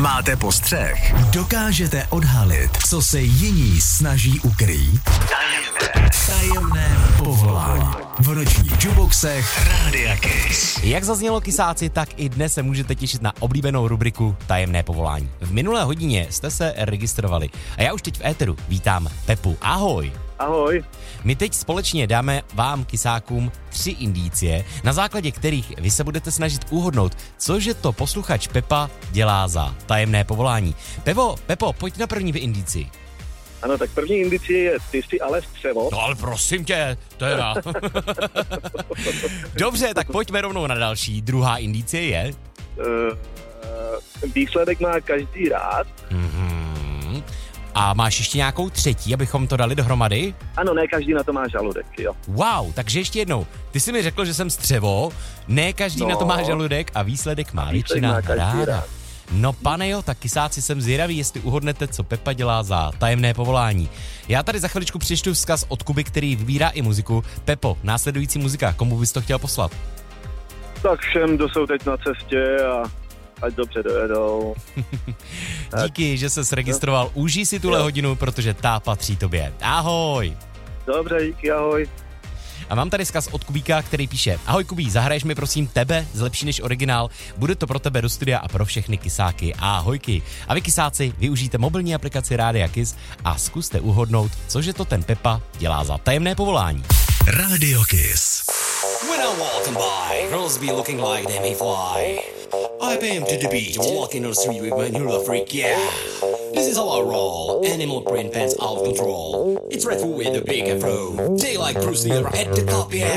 Máte postřeh? Dokážete odhalit, co se jiní snaží ukrýt? Tajemné povolání. V nočních juboxech Rádia Kiss. Jak zaznělo, kysáci, tak i dnes se můžete těšit na oblíbenou rubriku Tajemné povolání. V minulé hodině jste se registrovali a já už teď v éteru vítám Pepu. Ahoj. Ahoj. My teď společně dáme vám, kysákům, 3 indicie, na základě kterých vy se budete snažit uhodnout, cože to posluchač Pepa dělá za tajemné povolání. Pepo, pojď na první indici. Ano, tak první indicie je, ty jsi ale střevo. No ale prosím tě, to je rád. Dobře, tak pojďme rovnou na další. Druhá indicie je? Výsledek má každý rád. A máš ještě nějakou třetí, abychom to dali dohromady? Ano, ne každý na to má žaludek, jo. Wow, takže ještě jednou. Ty jsi mi řekl, že jsem střevo, ne každý na to má žaludek a výsledek má většina ráda. No pane jo, tak kysáci, jsem zvědavý, jestli uhodnete, co Pepa dělá za tajemné povolání. Já tady za chviličku přečtu vzkaz od Kuby, který vybírá i muziku. Pepo, následující muzika, komu bys to chtěl poslat? Tak všem, kdo jsou teď na cestě a ať dobře dojedou. Díky, že ses registroval. Užij si tuhle hodinu, protože ta patří tobě. Ahoj. Dobře, díky, ahoj. A mám tady vzkaz od Kubíka, který píše: Ahoj Kubí, zahraješ mi prosím tebe z Lepší než originál. Bude to pro tebe do studia a pro všechny kysáky. Ahojky. A vy kysáci, využijte mobilní aplikaci Rádia Kiss a zkuste uhodnout, cože to ten Pepa dělá za tajemné povolání. Radio Kiss. When I'm walking by, girls be looking like they may fly. I bam to the beat, walking on the street with my new freak, yeah. This is how I roll, animal print pants out of control. It's Red Bull with a big afro. They like Bruce Lee right at the top, yeah.